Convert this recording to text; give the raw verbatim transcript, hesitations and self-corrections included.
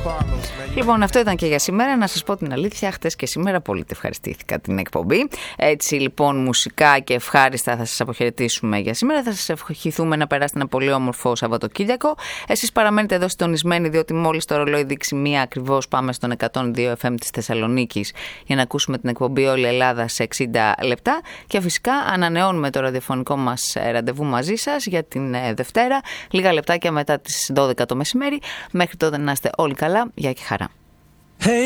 Λοιπόν, αυτό ήταν και για σήμερα. Να σας πω την αλήθεια, χτες και σήμερα πολύ τη ευχαριστήθηκα την εκπομπή. Έτσι λοιπόν, μουσικά και ευχάριστα θα σας αποχαιρετήσουμε για σήμερα. Θα σας ευχηθούμε να περάσετε ένα πολύ όμορφο Σαββατοκύριακο. Εσείς παραμένετε εδώ συντονισμένοι, διότι μόλις το ρολόι δείξει μία ακριβώς, πάμε στον εκατόν δύο εφ εμ της Θεσσαλονίκης για να ακούσουμε την εκπομπή Όλη Ελλάδα σε εξήντα λεπτά. Και φυσικά ανανεώνουμε το ραδιοφωνικό μας ραντεβού μαζί σας για την Δευτέρα, λίγα λεπτάκια μετά τις δώδεκα το μεσημέρι. Μέχρι τότε να είστε όλοι καλά. Γεια και χαρά.